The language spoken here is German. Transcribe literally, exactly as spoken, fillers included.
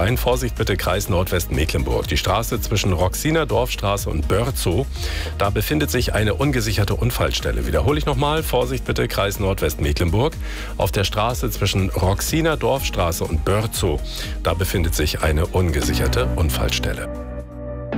ein. Vorsicht bitte, Kreis Nordwestmecklenburg. Die Straße zwischen Roxiner Dorfstraße und Börzow. Da befindet sich eine ungesicherte Unfallstelle. Wiederhole ich nochmal. Vorsicht bitte, Kreis Nordwestmecklenburg. Auf der Straße zwischen Roxiner Dorfstraße und Börzow. Da befindet sich eine ungesicherte Unfallstelle.